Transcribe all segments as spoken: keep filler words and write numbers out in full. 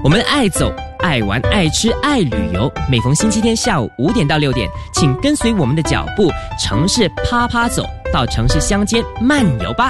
我们爱走、爱玩、爱吃、爱旅游。每逢星期天下午五点到六点，请跟随我们的脚步，城市啪啪走，到城市乡间漫游吧。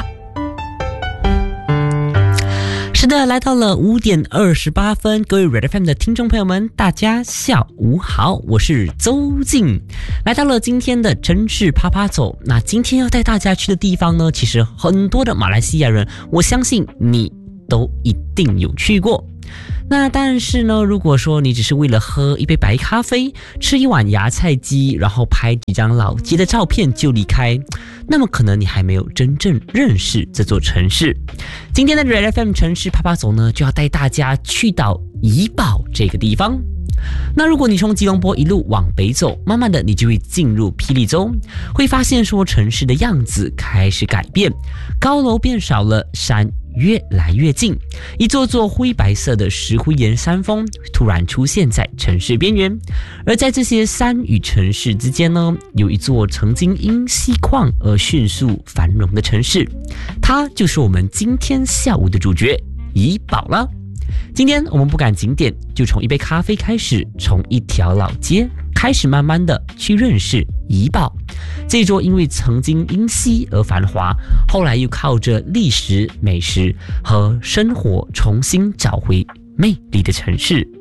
是的，来到了五点二十八分，各位 Red F M 的听众朋友们，大家下午好，我是周静，来到了今天的城市啪啪走。那今天要带大家去的地方呢，其实很多的马来西亚人，我相信你都一定有去过。那但是呢，如果说你只是为了喝一杯白咖啡，吃一碗芽菜鸡，然后拍几张老街的照片就离开，那么可能你还没有真正认识这座城市。今天的 Red F M 城市啪啪走呢，就要带大家去到怡保这个地方。那如果你从吉隆坡一路往北走，慢慢的你就会进入霹雳州，会发现说城市的样子开始改变，高楼变少了，山越来越近，一座座灰白色的石灰岩山峰突然出现在城市边缘。而在这些山与城市之间呢，有一座曾经因锡矿而迅速繁荣的城市，它就是我们今天下午的主角怡保了。今天我们不赶景点，就从一杯咖啡开始，从一条老街开始，慢慢的去认识怡保这座因为曾经因锡而繁华，后来又靠着历史、美食和生活重新找回魅力的城市。